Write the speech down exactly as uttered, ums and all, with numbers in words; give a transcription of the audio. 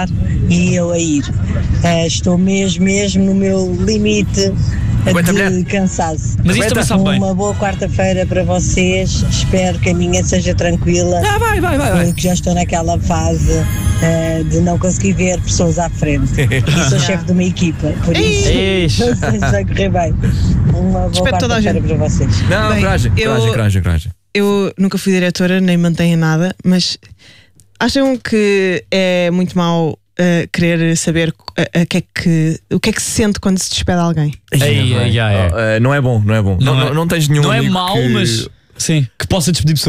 falar e eu a ir. Uh, estou mesmo, mesmo no meu limite Aguenta, de mulher. cansaço. Mas isto também sabe bem. Uma boa quarta-feira para vocês. Espero que a minha seja tranquila. Ah, vai, vai, vai, vai. Porque já estou naquela fase uh, de não conseguir ver pessoas à frente. E sou chefe de uma equipa, por isso Ixi. não sei se vai correr bem. Uma boa Respeito toda a quarta-feira gente. para vocês. Não, Bem, coragem, eu- coragem, coragem, coragem. Eu nunca fui diretora, nem mantenho nada, mas acham que é muito mau uh, querer saber uh, uh, que é que, o que é que se sente quando se despede alguém? Ei, ei, ei, ei. Oh, eh, não é bom, não é bom. Não, Não não, é- não tens nenhum Não é amigo mau, que... mas sim, que possa despedir pessoas.